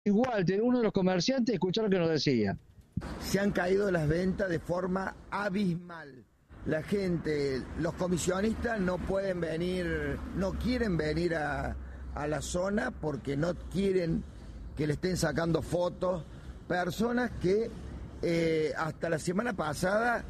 Igual, uno de los comerciantes, escuchó lo que nos decía. Se han caído las ventas de forma abismal. La gente, los comisionistas no pueden venir, no quieren venir a la zona porque no quieren que le estén sacando fotos. Personas que hasta la semana pasada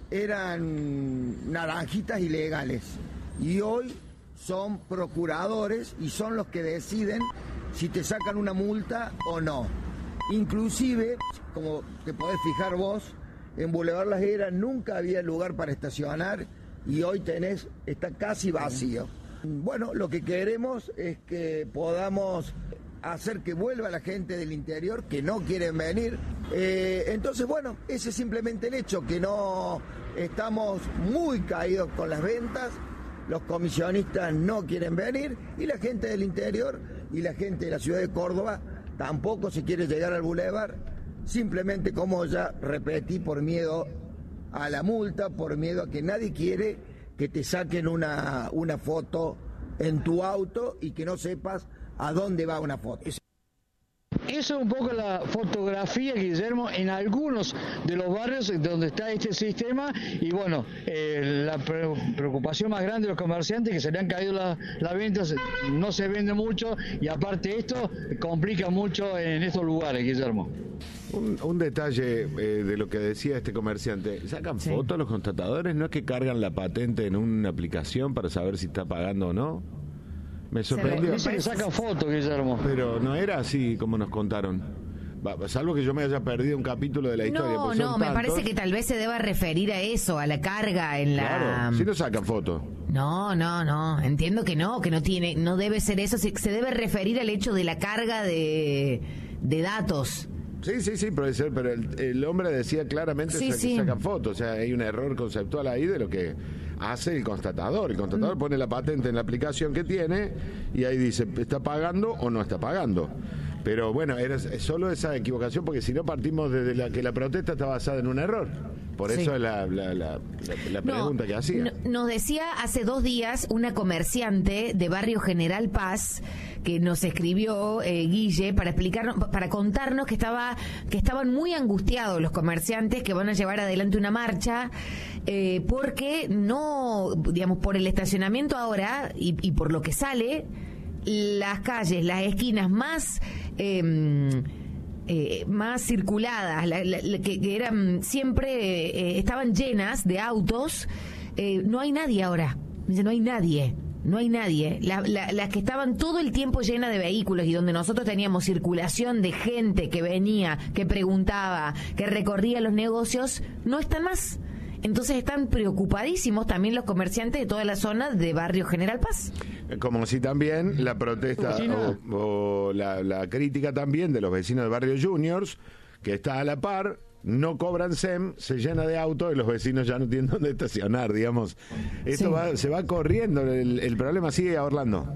eran naranjitas ilegales y hoy son procuradores y son los que deciden si te sacan una multa o no. Inclusive, como te podés fijar vos, en Boulevard Las Heras nunca había lugar para estacionar y hoy está casi vacío. Bueno, lo que queremos es que podamos hacer que vuelva la gente del interior que no quieren venir. Entonces, bueno, ese es simplemente el hecho, que no estamos muy caídos con las ventas, los comisionistas no quieren venir y la gente del interior y la gente de la ciudad de Córdoba tampoco se quiere llegar al bulevar, simplemente, como ya repetí, por miedo a la multa, por miedo a que nadie quiere que te saquen una foto en tu auto y que no sepas a dónde va una foto. Eso es un poco la fotografía, Guillermo, en algunos de los barrios donde está este sistema y bueno, la preocupación más grande de los comerciantes, que se le han caído las ventas, no se vende mucho y aparte esto complica mucho en estos lugares, Guillermo. Un detalle de lo que decía este comerciante, ¿sacan fotos los constatadores? ¿No es que cargan la patente en una aplicación para saber si está pagando o no? Me sorprendió. Dice que sacan fotos, Guillermo. Pero no era así como nos contaron. Salvo que yo me haya perdido un capítulo de la historia. No, me parece que tal vez se deba referir a eso, a la carga en la... Claro, si no sacan fotos. No, entiendo que no debe ser eso, se debe referir al hecho de la carga de datos. Sí, puede ser, pero el hombre decía claramente que sacan fotos, o sea, hay un error conceptual ahí de lo que hace el constatador. El constatador pone la patente en la aplicación que tiene y ahí dice, ¿está pagando o no está pagando? Pero bueno, era solo esa equivocación, porque si no partimos desde que la protesta está basada en un error. Por eso es la pregunta que hacía. Nos decía hace 2 días una comerciante de Barrio General Paz que nos escribió, Guille, para explicarnos, para contarnos que estaban muy angustiados los comerciantes que van a llevar adelante una marcha porque no, digamos, por el estacionamiento ahora y por lo que sale, las calles, las esquinas más circuladas, que eran siempre estaban llenas de autos, no hay nadie ahora. No hay nadie. Las que estaban todo el tiempo llenas de vehículos y donde nosotros teníamos circulación de gente que venía, que preguntaba, que recorría los negocios, no están más. Entonces están preocupadísimos también los comerciantes de toda la zona de Barrio General Paz. Como si también la protesta o la crítica también de los vecinos de Barrio Juniors, que está a la par, no cobran SEM, se llena de autos y los vecinos ya no tienen dónde estacionar, digamos. Esto se va corriendo, el problema sigue, Orlando.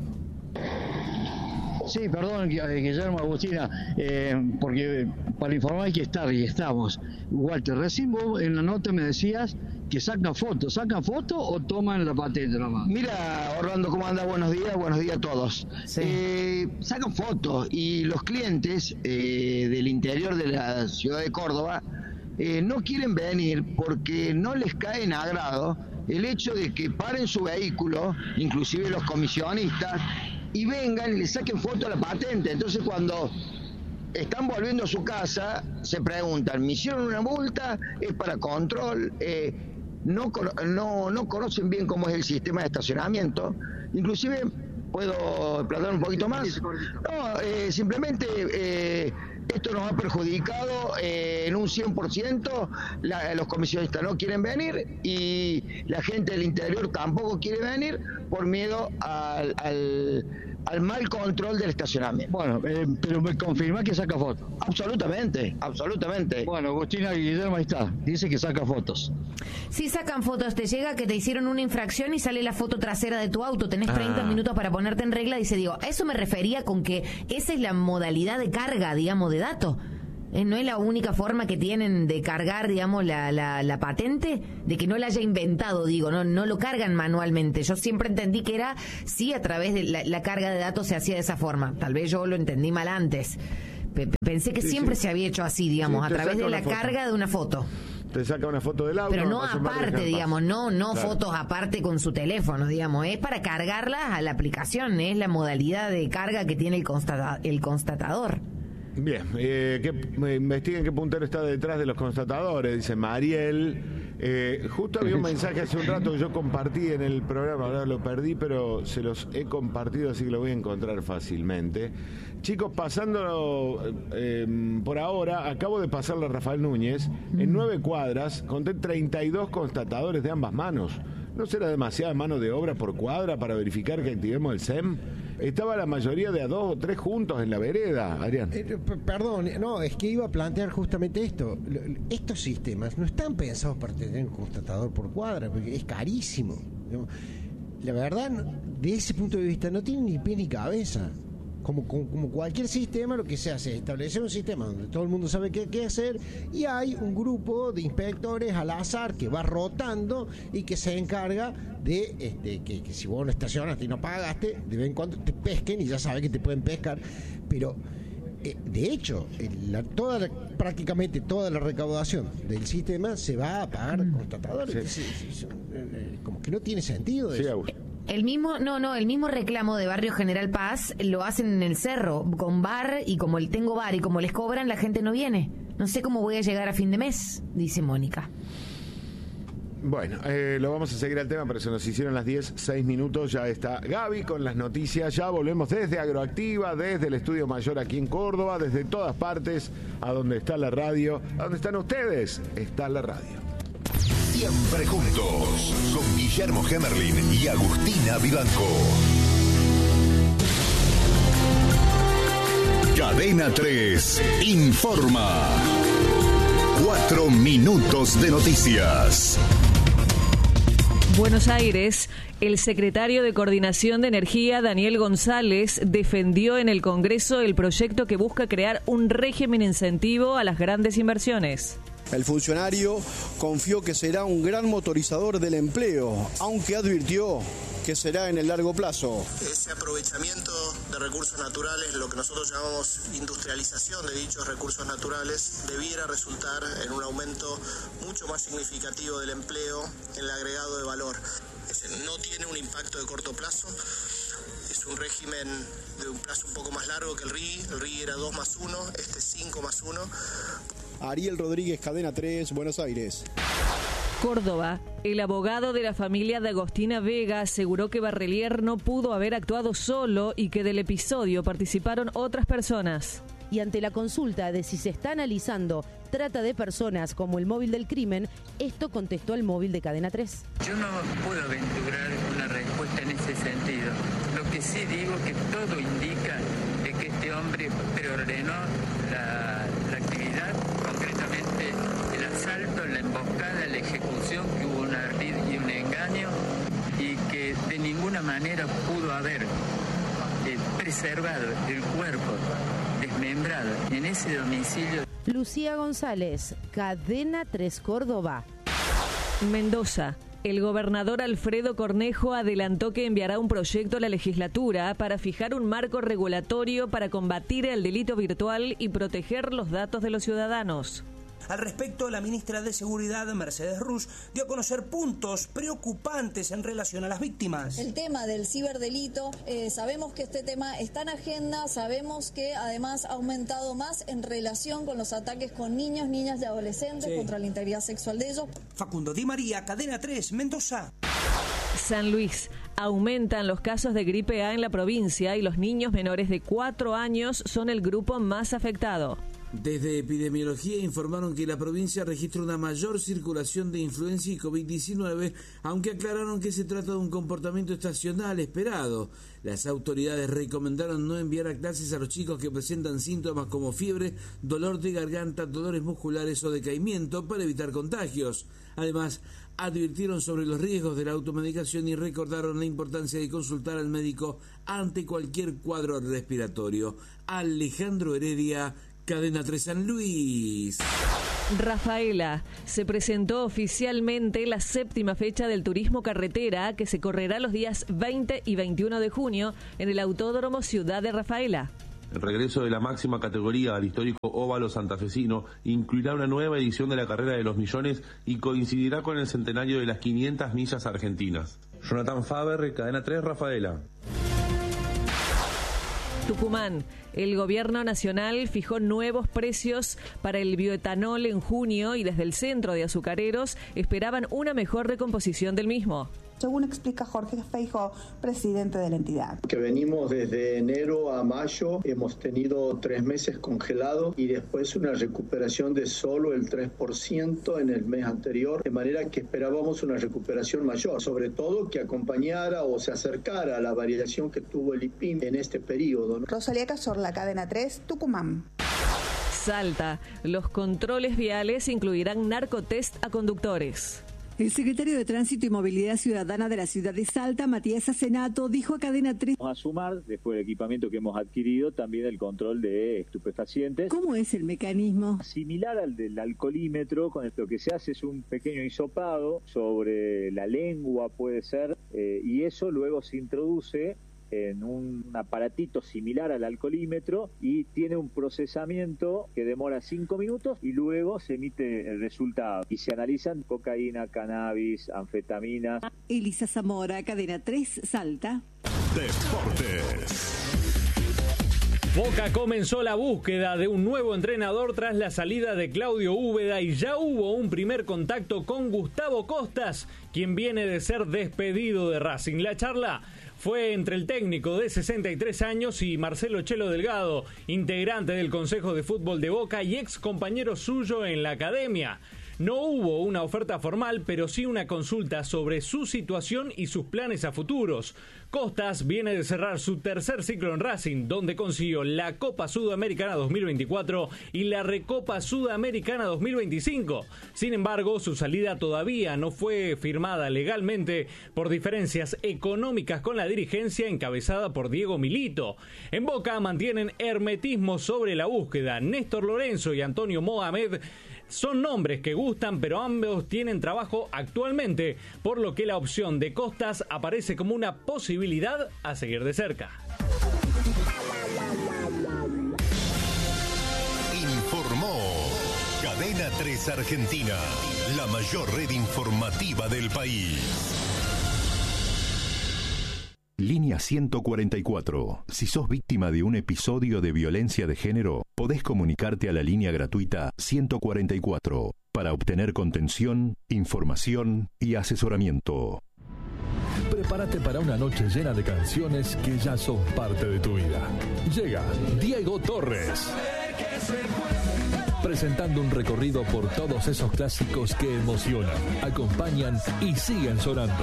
Sí, perdón, Guillermo, Agustina, porque para informar hay que estar y estamos. Walter, recién vos en la nota me decías que ¿sacan fotos o toman la patente nomás? Mira, Orlando, ¿cómo anda? Buenos días a todos. Sí. Sacan fotos y los clientes del interior de la ciudad de Córdoba no quieren venir porque no les cae en agrado el hecho de que paren su vehículo, inclusive los comisionistas, y vengan y le saquen foto a la patente. Entonces, cuando están volviendo a su casa, se preguntan, ¿me hicieron una multa? ¿Es para control? No conocen bien cómo es el sistema de estacionamiento. Inclusive, ¿puedo plantear un poquito más? No, simplemente esto nos ha perjudicado en un 100%. Los comisionistas no quieren venir y la gente del interior tampoco quiere venir por miedo al mal control del estacionamiento. Bueno, pero me confirma que saca fotos. Absolutamente. Bueno, Agustina y Guillermo, ahí está, dice que saca fotos. Sí, sacan fotos, te llega que te hicieron una infracción y sale la foto trasera de tu auto, tenés 30 minutos para ponerte en regla, dice, a eso me refería con que esa es la modalidad de carga, digamos, de datos. No es la única forma que tienen de cargar, digamos, la patente, de que no la haya inventado, no lo cargan manualmente. Yo siempre entendí que era, sí, a través de la carga de datos se hacía de esa forma. Tal vez yo lo entendí mal antes. Pensé que siempre se había hecho así, digamos, a través de la carga de una foto. Te saca una foto del auto. Pero no aparte, digamos, no claro. Fotos aparte con su teléfono, digamos, es para cargarlas a la aplicación, es la modalidad de carga que tiene el constatador. Bien, investiguen qué puntero está detrás de los constatadores, dice Mariel. Justo había un mensaje hace un rato que yo compartí en el programa, ahora lo perdí, pero se los he compartido, así que lo voy a encontrar fácilmente. Chicos, pasando por ahora, acabo de pasarle a Rafael Núñez, en 9 cuadras, conté 32 constatadores de ambas manos. ¿No será demasiada mano de obra por cuadra para verificar que activemos el SEM? Estaba la mayoría de a 2 o 3 juntos en la vereda, Adrián. Perdón, no, es que iba a plantear justamente esto. Estos sistemas no están pensados para tener un constatador por cuadra, porque es carísimo. La verdad, de ese punto de vista, no tiene ni pie ni cabeza. Como cualquier sistema, lo que se hace es establecer un sistema donde todo el mundo sabe qué hacer y hay un grupo de inspectores al azar que va rotando y que se encarga de que si vos no estacionaste y no pagaste, de vez en cuando te pesquen y ya sabes que te pueden pescar. Pero, de hecho, prácticamente toda la recaudación del sistema se va a pagar constatadores. Sí. Como que no tiene sentido eso. Sí, el mismo reclamo de Barrio General Paz lo hacen en el cerro, con bar, y como tengo bar y como les cobran, la gente no viene. No sé cómo voy a llegar a fin de mes, dice Mónica. Bueno, lo vamos a seguir al tema, pero se nos hicieron las 6 minutos, ya está Gaby con las noticias, ya volvemos desde Agroactiva, desde el Estudio Mayor aquí en Córdoba, desde todas partes, a donde está la radio, a donde están ustedes, está la radio. Siempre juntos, con Guillermo Hemerlin y Agustina Vivanco. Cadena 3 informa. 4 minutos de noticias. Buenos Aires, el secretario de Coordinación de Energía, Daniel González, defendió en el Congreso el proyecto que busca crear un régimen incentivo a las grandes inversiones. El funcionario confió que será un gran motorizador del empleo, aunque advirtió que será en el largo plazo. Ese aprovechamiento de recursos naturales, lo que nosotros llamamos industrialización de dichos recursos naturales, debiera resultar en un aumento mucho más significativo del empleo en el agregado de valor. No tiene un impacto de corto plazo, es un régimen de un plazo un poco más largo que el RIGI era 2+1, este 5+1. Ariel Rodríguez, Cadena 3, Buenos Aires. Córdoba, el abogado de la familia de Agostina Vega aseguró que Barrelier no pudo haber actuado solo y que del episodio participaron otras personas. Y ante la consulta de si se está analizando trata de personas como el móvil del crimen, esto contestó el móvil de Cadena 3. Yo no puedo aventurar una respuesta en ese sentido. Lo que sí digo que todo indica de que este hombre preordenó la actividad, concretamente el asalto, la emboscada, la ejecución, que hubo un ardid y un engaño, y que de ninguna manera pudo haber preservado el cuerpo desmembrado en ese domicilio. Lucía González, Cadena 3 Córdoba. Mendoza. El gobernador Alfredo Cornejo adelantó que enviará un proyecto a la legislatura para fijar un marco regulatorio para combatir el delito virtual y proteger los datos de los ciudadanos. Al respecto, la ministra de Seguridad, Mercedes Rusch, dio a conocer puntos preocupantes en relación a las víctimas. El tema del ciberdelito, sabemos que este tema está en agenda, sabemos que además ha aumentado más en relación con los ataques con niños, niñas y adolescentes contra la integridad sexual de ellos. Facundo Di María, Cadena 3, Mendoza. San Luis. Aumentan los casos de gripe A en la provincia y los niños menores de 4 años son el grupo más afectado. Desde epidemiología informaron que la provincia registra una mayor circulación de influenza y COVID-19, aunque aclararon que se trata de un comportamiento estacional esperado. Las autoridades recomendaron no enviar a clases a los chicos que presentan síntomas como fiebre, dolor de garganta, dolores musculares o decaimiento para evitar contagios. Además, advirtieron sobre los riesgos de la automedicación y recordaron la importancia de consultar al médico ante cualquier cuadro respiratorio. Alejandro Heredia, Cadena 3 San Luis. Rafaela, se presentó oficialmente la 7ª fecha del turismo carretera que se correrá los días 20 y 21 de junio en el Autódromo Ciudad de Rafaela. El regreso de la máxima categoría al histórico óvalo santafesino incluirá una nueva edición de la Carrera de los Millones y coincidirá con el centenario de las 500 millas argentinas. Jonathan Faber, Cadena 3, Rafaela. Tucumán. El gobierno nacional fijó nuevos precios para el bioetanol en junio y desde el Centro de Azucareros esperaban una mejor recomposición del mismo. Según explica Jorge Feijóo, presidente de la entidad. Que venimos desde enero a mayo, hemos tenido 3 meses congelados y después una recuperación de solo el 3% en el mes anterior, de manera que esperábamos una recuperación mayor, sobre todo que acompañara o se acercara a la variación que tuvo el IPIM en este periodo. Rosalía Cazorla, Cadena 3, Tucumán. Salta. Los controles viales incluirán narcotest a conductores. El secretario de Tránsito y Movilidad Ciudadana de la ciudad de Salta, Matías Acenato, dijo a Cadena 3... Vamos a sumar, después del equipamiento que hemos adquirido, también el control de estupefacientes. ¿Cómo es el mecanismo? Similar al del alcoholímetro, con lo que se hace es un pequeño hisopado sobre la lengua, puede ser, y eso luego se introduce en un aparatito similar al alcoholímetro y tiene un procesamiento que demora 5 minutos y luego se emite el resultado y se analizan cocaína, cannabis, anfetamina. Elisa Zamora, Cadena 3, Salta. Deportes. Boca comenzó la búsqueda de un nuevo entrenador tras la salida de Claudio Úbeda y ya hubo un primer contacto con Gustavo Costas, quien viene de ser despedido de Racing. La charla fue entre el técnico de 63 años y Marcelo Chelo Delgado, integrante del Consejo de Fútbol de Boca y ex compañero suyo en la academia. No hubo una oferta formal, pero sí una consulta sobre su situación y sus planes a futuros. Costas viene de cerrar su tercer ciclo en Racing, donde consiguió la Copa Sudamericana 2024 y la Recopa Sudamericana 2025. Sin embargo, su salida todavía no fue firmada legalmente por diferencias económicas con la dirigencia encabezada por Diego Milito. En Boca mantienen hermetismo sobre la búsqueda. Néstor Lorenzo y Antonio Mohamed son nombres que gustan, pero ambos tienen trabajo actualmente, por lo que la opción de Costas aparece como una posibilidad a seguir de cerca. Informó Cadena 3 Argentina, la mayor red informativa del país. Línea 144. Si sos víctima de un episodio de violencia de género, podés comunicarte a la línea gratuita 144 para obtener contención, información y asesoramiento. Prepárate para una noche llena de canciones que ya son parte de tu vida. Llega Diego Torres, presentando un recorrido por todos esos clásicos que emocionan, acompañan y siguen sonando.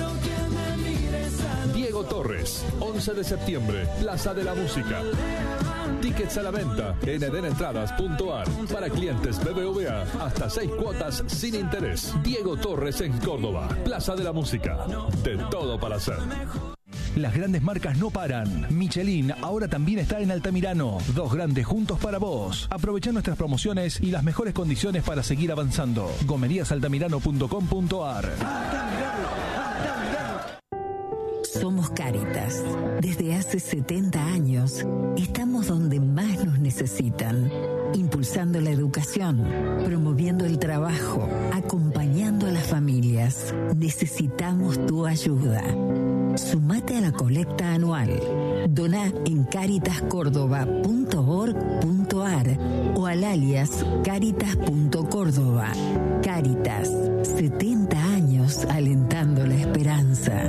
Diego Torres, 11 de septiembre, Plaza de la Música. Tickets a la venta en edenentradas.ar. Para clientes BBVA, hasta 6 cuotas sin interés. Diego Torres en Córdoba, Plaza de la Música. De todo para hacer. Las grandes marcas no paran. Michelin ahora también está en Altamirano. 2 grandes juntos para vos. Aprovecha nuestras promociones y las mejores condiciones para seguir avanzando. Gomeríasaltamirano.com.ar. Somos Cáritas. Desde hace 70 años estamos donde más nos necesitan, impulsando la educación, promoviendo el trabajo, acompañando a las familias. Necesitamos tu ayuda. Sumate a la colecta anual. Doná en caritascórdoba.org.ar o al alias caritas.córdoba. Cáritas, 70 años alentando la esperanza.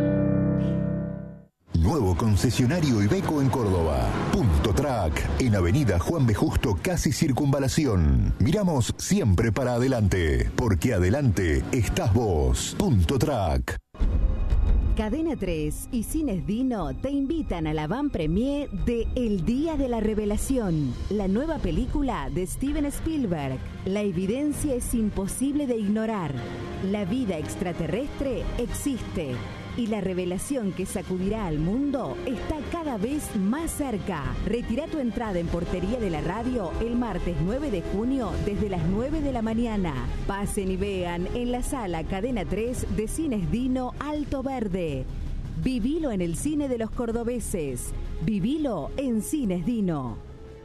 Nuevo concesionario Iveco en Córdoba. Punto Track, en Avenida Juan B. Justo, casi Circunvalación. Miramos siempre para adelante, porque adelante estás vos. Punto Track. Cadena 3 y Cines Dino te invitan a la van premier de El Día de la Revelación, la nueva película de Steven Spielberg. La evidencia es imposible de ignorar. La vida extraterrestre existe y la revelación que sacudirá al mundo está cada vez más cerca. Retira tu entrada en Portería de la Radio el martes 9 de junio desde las 9 de la mañana. Pasen y vean en la sala Cadena 3 de Cines Dino Alto Verde. Vivilo en el cine de los cordobeses. Vivilo en Cines Dino.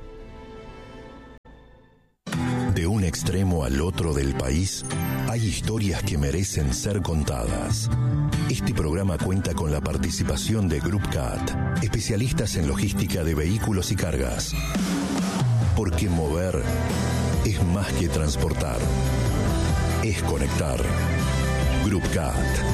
De un extremo al otro del país, hay historias que merecen ser contadas. Este programa cuenta con la participación de Group CAT, especialistas en logística de vehículos y cargas. Porque mover es más que transportar, es conectar. Group CAT.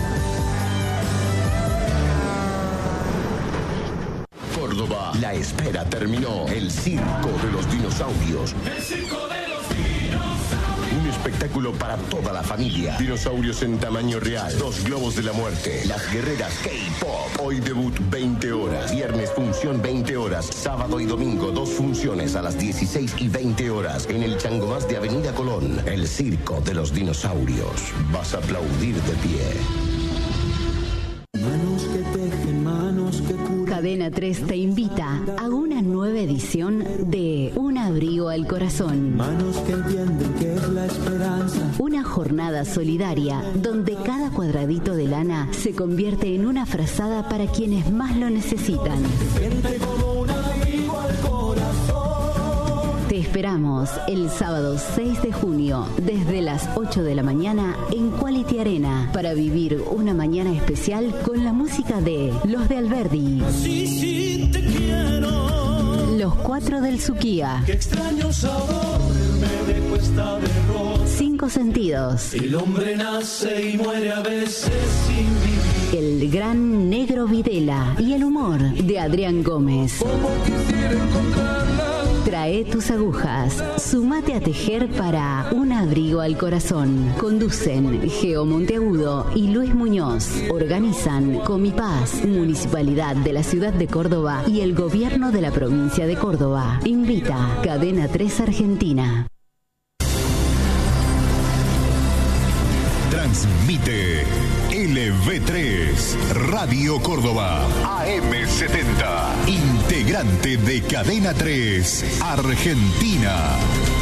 Córdoba, la espera terminó. El Circo de los Dinosaurios. El Circo de los Dinosaurios. Un espectáculo para toda la familia. Dinosaurios en tamaño real. 2 globos de la muerte. Las guerreras K-Pop. Hoy debut 20 horas. Viernes función 20 horas. Sábado y domingo 2 funciones a las 16 y 20 horas. En el Changomás de Avenida Colón. El Circo de los Dinosaurios. Vas a aplaudir de pie. Manos que tejen, manos que curan. Cadena 3 te invita a una nueva edición de Un abrigo al corazón. Manos que entienden que es la esperanza. Una jornada solidaria donde cada cuadradito de lana se convierte en una frazada para quienes más lo necesitan. Siente como un abrigo al corazón. Te esperamos el sábado 6 de junio desde las 8 de la mañana en Quality Arena para vivir una mañana especial con la música de Los de Alberdi. Sí, sí, te quiero. Los 4 del Suquía. Qué extraño sabor me dejó esta derrota. 5 sentidos. El hombre nace y muere a veces sin vivir. El gran Negro Videla y el humor de Adrián Gómez. Como quisiera encontrarla. Trae tus agujas, sumate a tejer para Un abrigo al corazón. Conducen Geo Monteagudo y Luis Muñoz. Organizan Comipaz, Municipalidad de la Ciudad de Córdoba y el Gobierno de la Provincia de Córdoba. Invita Cadena 3 Argentina. Transmite LV3 Radio Córdoba AM70, integrante de Cadena 3 Argentina.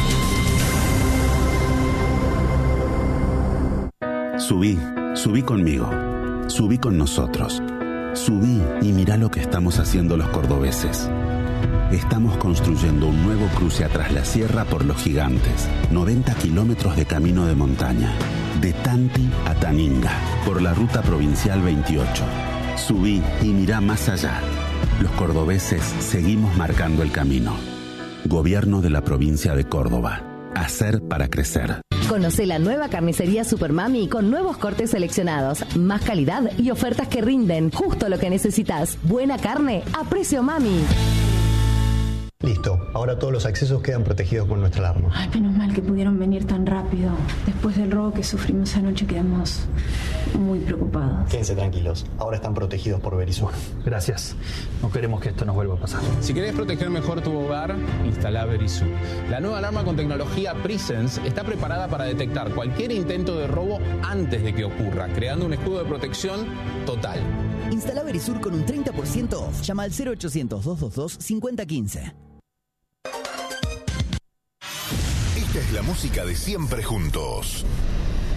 Subí conmigo, subí con nosotros, subí y mirá lo que estamos haciendo los cordobeses. Estamos construyendo un nuevo cruce atrás la sierra por Los Gigantes, 90 kilómetros de camino de montaña, de Tanti a Taninga, por la ruta provincial 28. Subí y mirá más allá. Los cordobeses seguimos marcando el camino. Gobierno de la provincia de Córdoba. Hacer para crecer. Conoce la nueva carnicería Supermami con nuevos cortes seleccionados, más calidad y ofertas que rinden justo lo que necesitas. Buena carne a precio mami. Listo, ahora todos los accesos quedan protegidos con nuestra alarma. Ay, menos mal que pudieron venir tan rápido. Después del robo que sufrimos anoche quedamos muy preocupados. Quédense tranquilos, ahora están protegidos por Verisur. Gracias, no queremos que esto nos vuelva a pasar. Si querés proteger mejor tu hogar, instala Verisur. La nueva alarma con tecnología Presence está preparada para detectar cualquier intento de robo antes de que ocurra, creando un escudo de protección total. Instala Verisur con un 30% off. Llama al 0800-222-5015. Esta es la música de Siempre Juntos.